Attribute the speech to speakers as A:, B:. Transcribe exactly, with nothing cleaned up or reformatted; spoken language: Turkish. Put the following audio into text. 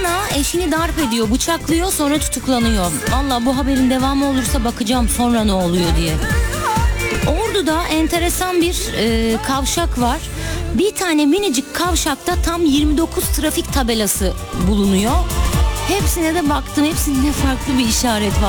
A: Ana eşini darp ediyor, bıçaklıyor, sonra tutuklanıyor. Valla bu haberin devamı olursa bakacağım sonra ne oluyor diye. Ordu'da enteresan bir e, kavşak var. Bir tane minicik kavşakta tam yirmi dokuz trafik tabelası bulunuyor. Hepsine de baktım, hepsinde farklı bir işaret var.